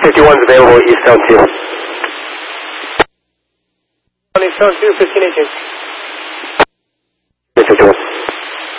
51 is available, eastbound 2. On eastbound 2, 15 8. 51.